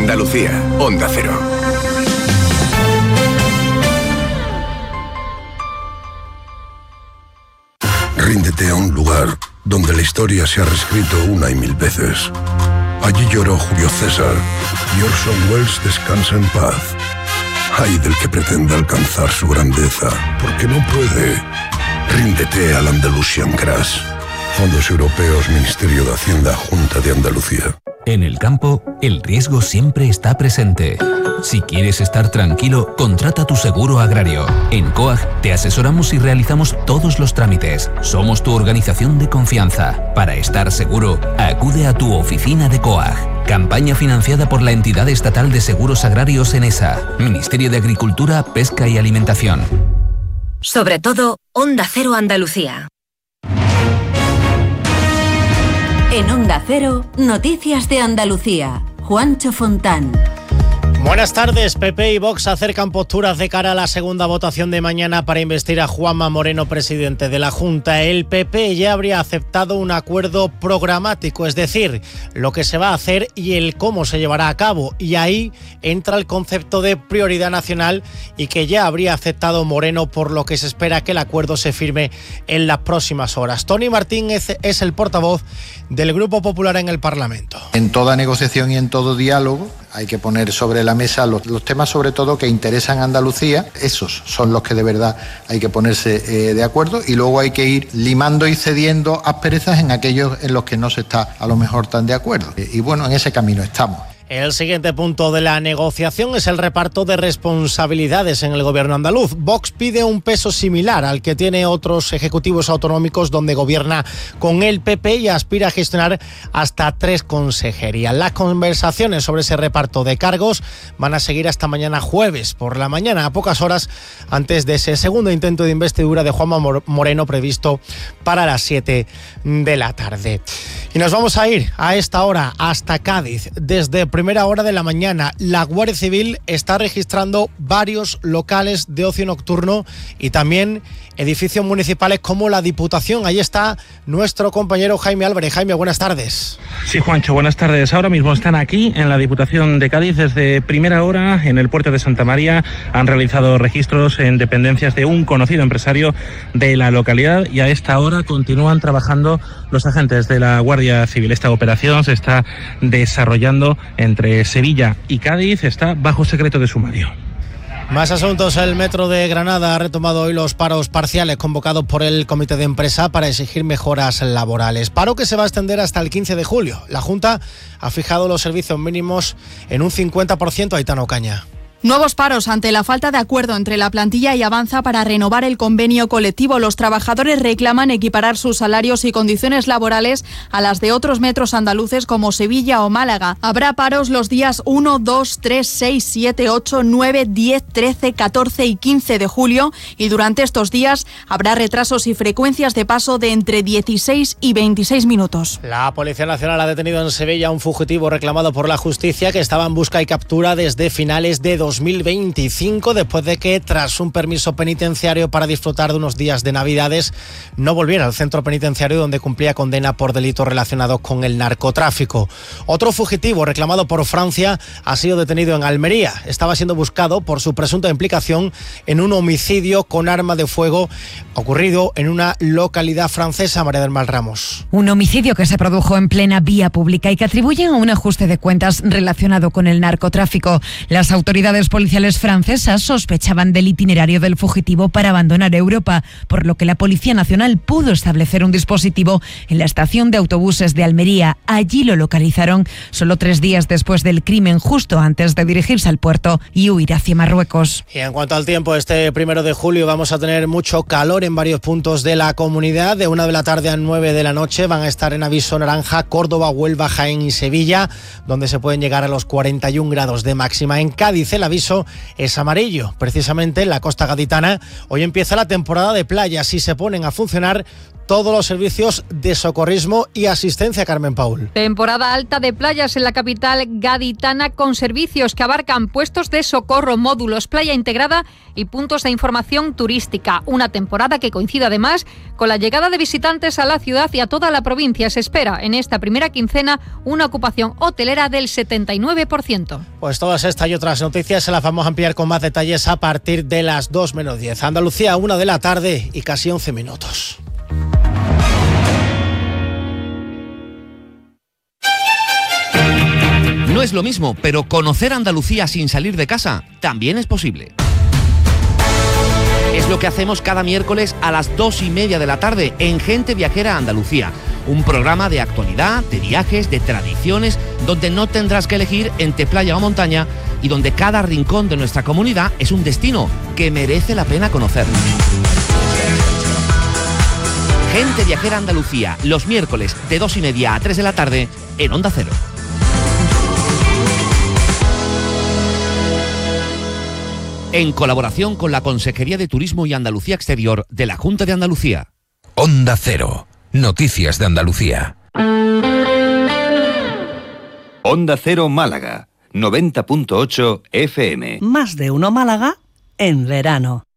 Andalucía, Onda Cero. Ríndete a un lugar donde la historia se ha reescrito una y mil veces. Allí lloró Julio César y Orson Welles descansa en paz. Ay del que pretenda alcanzar su grandeza, porque no puede. Ríndete al Andalusian Crash. Fondos Europeos, Ministerio de Hacienda, Junta de Andalucía. En el campo, el riesgo siempre está presente. Si quieres estar tranquilo, contrata tu seguro agrario. En COAG te asesoramos y realizamos todos los trámites. Somos tu organización de confianza. Para estar seguro, acude a tu oficina de COAG. Campaña financiada por la Entidad Estatal de Seguros Agrarios ENESA, Ministerio de Agricultura, Pesca y Alimentación. Sobre todo, Onda Cero Andalucía. En Onda Cero, Noticias de Andalucía. Juancho Fontán. Buenas tardes. PP y Vox acercan posturas de cara a la segunda votación de mañana para investir a Juanma Moreno presidente de la Junta. El PP ya habría aceptado un acuerdo programático, es decir, lo que se va a hacer y el cómo se llevará a cabo. Y ahí entra el concepto de prioridad nacional y que ya habría aceptado Moreno, por lo que se espera que el acuerdo se firme en las próximas horas. Tony Martín es el portavoz del Grupo Popular en el Parlamento. En toda negociación y en todo diálogo hay que poner sobre la mesa los temas sobre todo que interesan a Andalucía. Esos son los que de verdad hay que ponerse de acuerdo, y luego hay que ir limando y cediendo asperezas en aquellos en los que no se está a lo mejor tan de acuerdo. Y bueno, en ese camino estamos. El siguiente punto de la negociación es el reparto de responsabilidades en el gobierno andaluz. Vox pide un peso similar al que tiene otros ejecutivos autonómicos donde gobierna con el PP y aspira a gestionar hasta 3 consejerías. Las conversaciones sobre ese reparto de cargos van a seguir hasta mañana jueves por la mañana, a pocas horas antes de ese segundo intento de investidura de Juanma Moreno previsto para las 7 de la tarde. Y nos vamos a ir a esta hora hasta Cádiz. Desde primera hora de la mañana, la Guardia Civil está registrando varios locales de ocio nocturno y también edificios municipales como la Diputación. Ahí está nuestro compañero Jaime Álvarez. Jaime, buenas tardes. Sí, Juancho, buenas tardes. Ahora mismo están aquí en la Diputación de Cádiz. Desde primera hora en el puerto de Santa María han realizado registros en dependencias de un conocido empresario de la localidad y a esta hora continúan trabajando los agentes de la Guardia Civil. Esta operación se está desarrollando entre Sevilla y Cádiz, está bajo secreto de sumario. Más asuntos. El Metro de Granada ha retomado hoy los paros parciales convocados por el Comité de Empresa para exigir mejoras laborales. Paro que se va a extender hasta el 15 de julio. La Junta ha fijado los servicios mínimos en un 50%. Aitana Ocaña. Nuevos paros ante la falta de acuerdo entre la plantilla y Avanza para renovar el convenio colectivo. Los trabajadores reclaman equiparar sus salarios y condiciones laborales a las de otros metros andaluces como Sevilla o Málaga. Habrá paros los días 1, 2, 3, 6, 7, 8, 9, 10, 13, 14 y 15 de julio y durante estos días habrá retrasos y frecuencias de paso de entre 16 y 26 minutos. La Policía Nacional ha detenido en Sevilla a un fugitivo reclamado por la justicia que estaba en busca y captura desde finales de 2025, después de que, tras un permiso penitenciario para disfrutar de unos días de Navidades, no volviera al centro penitenciario donde cumplía condena por delitos relacionados con el narcotráfico. Otro fugitivo reclamado por Francia ha sido detenido en Almería. Estaba siendo buscado por su presunta implicación en un homicidio con arma de fuego ocurrido en una localidad francesa. María del Mar Ramos. Un homicidio que se produjo en plena vía pública y que atribuyen a un ajuste de cuentas relacionado con el narcotráfico. Las autoridades policiales francesas sospechaban del itinerario del fugitivo para abandonar Europa, por lo que la Policía Nacional pudo establecer un dispositivo en la estación de autobuses de Almería. Allí lo localizaron solo 3 días después del crimen, justo antes de dirigirse al puerto y huir hacia Marruecos. Y en cuanto al tiempo, este 1 de julio vamos a tener mucho calor en varios puntos de la comunidad. De 1 de la tarde a 9 de la noche van a estar en aviso naranja Córdoba, Huelva, Jaén y Sevilla, donde se pueden llegar a los 41 grados de máxima. En Cádiz el aviso es amarillo. Precisamente en la costa gaditana hoy empieza la temporada de playas y se ponen a funcionar todos los servicios de socorrismo y asistencia. Carmen Paul. Temporada alta de playas en la capital gaditana con servicios que abarcan puestos de socorro, módulos, playa integrada y puntos de información turística. Una temporada que coincide además con la llegada de visitantes a la ciudad y a toda la provincia. Se espera en esta primera quincena una ocupación hotelera del 79%. Pues todas estas y otras noticias se las vamos a ampliar con más detalles a partir de las 2 menos 10. Andalucía, 1 de la tarde y casi 11 minutos. No es lo mismo, pero conocer Andalucía sin salir de casa también es posible. Es lo que hacemos cada miércoles a las 2:30 de la tarde en Gente Viajera Andalucía. Un programa de actualidad, de viajes, de tradiciones, donde no tendrás que elegir entre playa o montaña y donde cada rincón de nuestra comunidad es un destino que merece la pena conocer. Gente Viajera Andalucía, los miércoles de 2:30 a 3 de la tarde en Onda Cero. En colaboración con la Consejería de Turismo y Andalucía Exterior de la Junta de Andalucía. Onda Cero. Noticias de Andalucía. Onda Cero Málaga, 90.8 FM. Más de uno Málaga en verano.